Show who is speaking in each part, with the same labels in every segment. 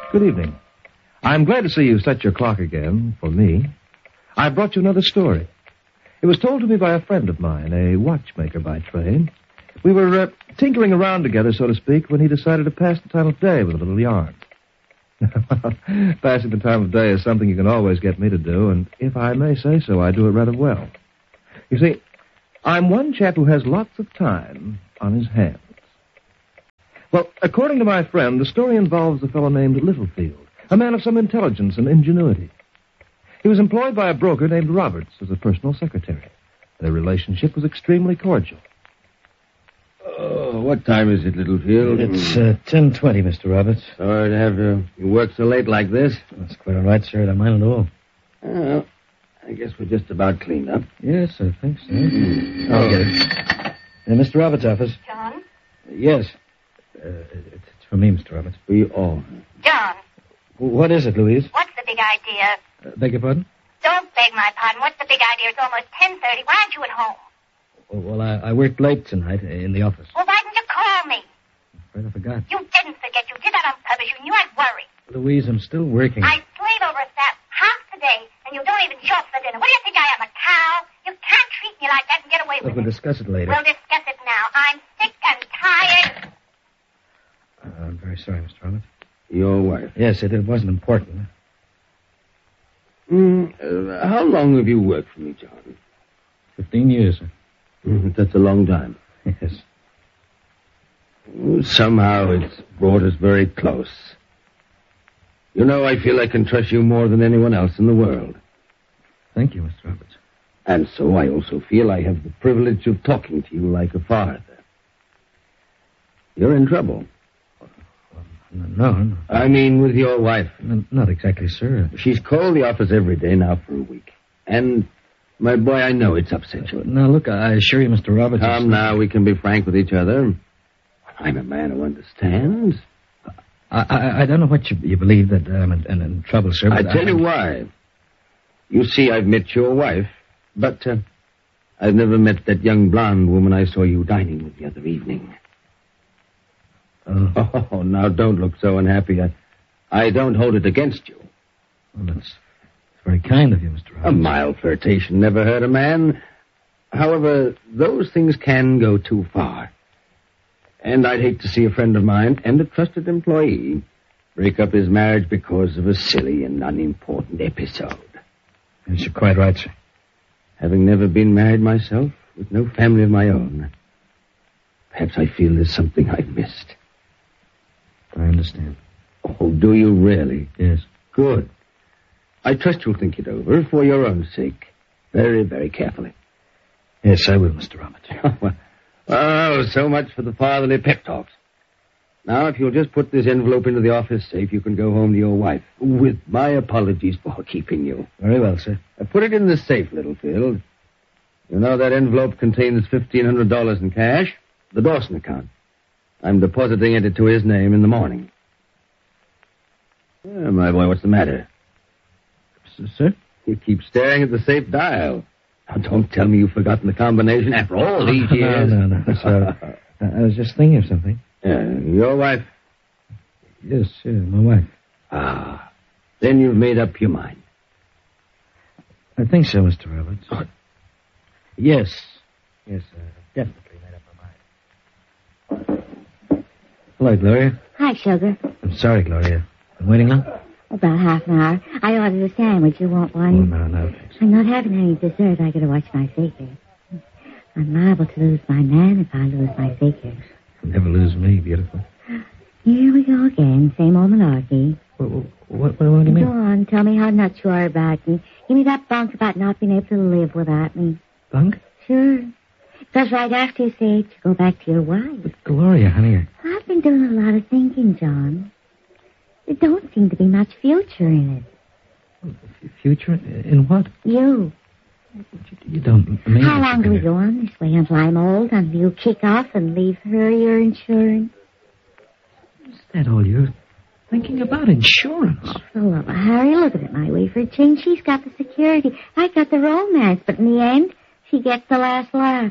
Speaker 1: Good evening. I'm glad to see you set your clock again, for me. I brought you another story. It was told to me by a friend of mine, a watchmaker by trade. We were tinkering around together, so to speak, when he decided to pass the time of day with a little yarn. Passing the time of day is something you can always get me to do, and if I may say so, I do it rather well. You see, I'm one chap who has lots of time on his hands. Well, according to my friend, the story involves a fellow named Littlefield, a man of some intelligence and ingenuity. He was employed by a broker named Roberts as a personal secretary. Their relationship was extremely cordial.
Speaker 2: Oh, what time is it, Littlefield?
Speaker 3: It's 10:20, Mr. Roberts.
Speaker 2: Sorry to have you work so late like this.
Speaker 3: That's quite all right, sir. I don't mind at all.
Speaker 2: Well, I guess we're just about cleaned up.
Speaker 3: Yes, I think so. I'll get it. Mr. Roberts' office.
Speaker 4: John?
Speaker 3: Yes. It's for me, Mr. Roberts.
Speaker 2: We all.
Speaker 4: John,
Speaker 3: What is it, Louise?
Speaker 4: what's the big idea?
Speaker 3: Beg your pardon?
Speaker 4: Don't beg my pardon. What's the big idea? It's almost 10:30. Why aren't you at home?
Speaker 3: Well, I worked late tonight in the office.
Speaker 4: Well, why didn't you call me?
Speaker 3: I'm afraid I forgot.
Speaker 4: You didn't forget. You did that on purpose. You knew I'd worry.
Speaker 3: Louise, I'm still working.
Speaker 4: I slave over a staff half the day, and you don't even show up for dinner. What do you think I am, a cow? You can't treat me like that and get away
Speaker 3: Look,
Speaker 4: with
Speaker 3: we'll
Speaker 4: it.
Speaker 3: discuss it later.
Speaker 4: We'll discuss it now. I'm sick and tired.
Speaker 3: I'm very sorry, Mr. Roberts.
Speaker 2: Your wife.
Speaker 3: Yes, it wasn't important.
Speaker 2: How long have you worked for me, John?
Speaker 3: 15 years, sir.
Speaker 2: That's a long time.
Speaker 3: Yes.
Speaker 2: Somehow it's brought us very close. You know, I feel I can trust you more than anyone else in the world.
Speaker 3: Thank you, Mr. Roberts.
Speaker 2: And so I also feel I have the privilege of talking to you like a father. You're in trouble.
Speaker 3: No.
Speaker 2: I mean, with your wife.
Speaker 3: Not exactly, sir.
Speaker 2: She's called the office every day now for a week. And, my boy, I know it's upset you.
Speaker 3: Now, look, I assure you, Mr. Roberts...
Speaker 2: Come now, we can be frank with each other. I'm a man who understands.
Speaker 3: I don't know what you believe that I'm in trouble, sir.
Speaker 2: I tell you why. You see, I've met your wife, but I've never met that young blonde woman I saw you dining with the other evening. Oh, now don't look so unhappy. I don't hold it against you.
Speaker 3: Well, that's very kind of you, Mr. Roberts.
Speaker 2: A mild flirtation never hurt a man. However, those things can go too far. And I'd hate to see a friend of mine and a trusted employee break up his marriage because of a silly and unimportant episode.
Speaker 3: Yes, you're quite right, sir.
Speaker 2: Having never been married myself, with no family of my own, perhaps I feel there's something I've missed.
Speaker 3: I understand.
Speaker 2: Oh, do you really?
Speaker 3: Yes.
Speaker 2: Good. I trust you'll think it over for your own sake. Very, very carefully.
Speaker 3: Yes, I will, Mr. Roberts.
Speaker 2: Oh, so much for the fatherly pep talks. Now, if you'll just put this envelope into the office safe, you can go home to your wife. With my apologies for keeping you.
Speaker 3: Very well, sir.
Speaker 2: Put it in the safe, Littlefield. You know that envelope contains $1,500 in cash, the Dawson account. I'm depositing it to his name in the morning. My boy, what's the matter?
Speaker 3: Sir?
Speaker 2: You keep staring at the safe dial. Now, don't tell me you've forgotten the combination after all these years.
Speaker 3: No, sir. I was just thinking of something.
Speaker 2: Your wife?
Speaker 3: Yes, my wife.
Speaker 2: Ah, then you've made up your mind.
Speaker 3: I think so, Mr. Roberts.
Speaker 2: Oh.
Speaker 3: Yes, definitely made up my mind. Hello, Gloria.
Speaker 4: Hi, sugar.
Speaker 3: I'm sorry, Gloria. Been waiting long?
Speaker 4: About half an hour. I ordered a sandwich. You want one?
Speaker 3: Oh, no, thanks.
Speaker 4: I'm not having any dessert. I gotta watch my figure. I'm liable to lose my man if I lose my figure.
Speaker 3: You'll never lose me, beautiful.
Speaker 4: Here we go again. Same old malarkey.
Speaker 3: What do you mean?
Speaker 4: Go on. Tell me how nuts you are about me. Give me that bunk about not being able to live without me.
Speaker 3: Bunk?
Speaker 4: Sure. Because right after you say it, you go back to your wife.
Speaker 3: But Gloria, honey.
Speaker 4: I've been doing a lot of thinking, John. There don't seem to be much future in it.
Speaker 3: Future? In what?
Speaker 4: You.
Speaker 3: You don't mean...
Speaker 4: How long do we go on this way until I'm old, until you kick off and leave her your insurance?
Speaker 3: Is that all you're thinking about? Insurance?
Speaker 4: Oh, for the love of Harry, look at it my way for a change. She's got the security. I got the romance, but in the end, she gets the last laugh.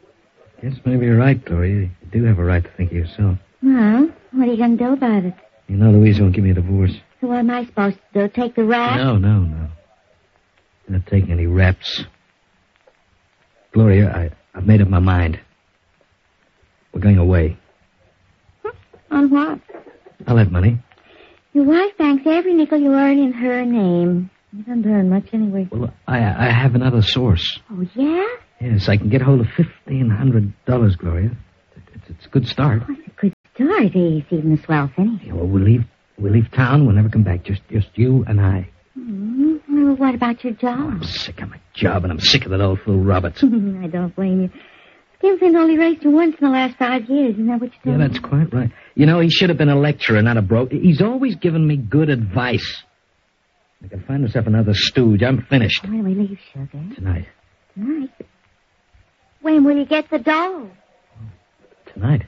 Speaker 3: Yes, maybe you're right, Gloria. You do have a right to think of yourself.
Speaker 4: Well, what are you going to do about it?
Speaker 3: You know Louise won't give me a divorce.
Speaker 4: So what am I supposed to do? Take the rap?
Speaker 3: No. I'm not taking any raps. Gloria, I've made up my mind. We're going away.
Speaker 4: On what?
Speaker 3: I'll have money.
Speaker 4: Your wife banks every nickel you earn in her name. You don't earn much anyway.
Speaker 3: Well, I have another source.
Speaker 4: Oh, yeah?
Speaker 3: Yes, I can get hold of $1,500, Gloria. It's a good start.
Speaker 4: Oh, it's a good start. He's even a swell finish.
Speaker 3: Yeah, well, we'll leave town. We'll never come back. Just you and I.
Speaker 4: Well, what about your job?
Speaker 3: I'm sick of my job, and I'm sick of that old fool Roberts.
Speaker 4: I don't blame you. Skinflint only raised you once in the last 5 years. Isn't that what you told me?
Speaker 3: Yeah, that's quite right. You know, he should have been a lecturer, not a broker. He's always given me good advice. I can find myself another stooge. I'm finished.
Speaker 4: When do we leave, sugar?
Speaker 3: Tonight.
Speaker 4: Tonight? When will you get the doll?
Speaker 3: Tonight.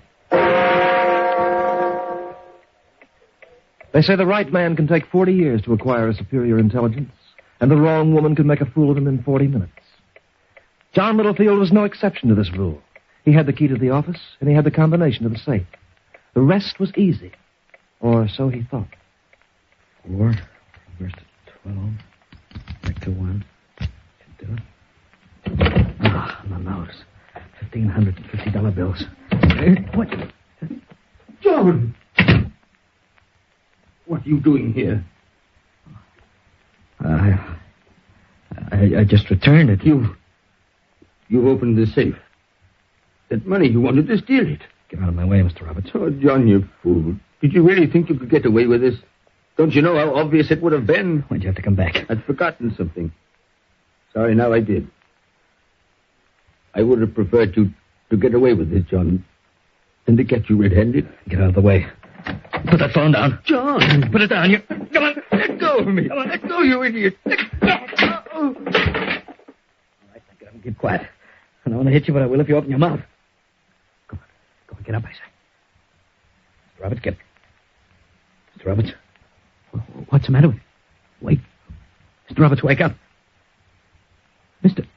Speaker 1: They say the right man can take 40 years to acquire a superior intelligence, and the wrong woman can make a fool of him in 40 minutes. John Littlefield was no exception to this rule. He had the key to the office, and he had the combination to the safe. The rest was easy. Or so he thought.
Speaker 3: 4, reverse to 12, back to 1. Should do it. No. It's $1,550 bills. What?
Speaker 2: John! What are you doing here?
Speaker 3: I just returned it.
Speaker 2: You opened the safe. That money, you wanted to steal it.
Speaker 3: Get out of my way, Mr. Roberts.
Speaker 2: Oh, John, you fool. Did you really think you could get away with this? Don't you know how obvious it would have been?
Speaker 3: Why'd you have to come back?
Speaker 2: I'd forgotten something. Sorry, now I did. I would have preferred to get away with this, John, than to get you red-handed.
Speaker 3: Get out of the way. Put that phone down.
Speaker 2: John!
Speaker 3: Put it down. You. Come on.
Speaker 2: Let go of me. Come on. Let go, you idiot. Let go.
Speaker 3: All right, get up and keep quiet. I don't want to hit you, but I will if you open your mouth. Go on, get up, I say. Mr. Roberts, get up. Mr. Roberts. What's the matter with you? Wake. Mr. Roberts, wake up. Mr.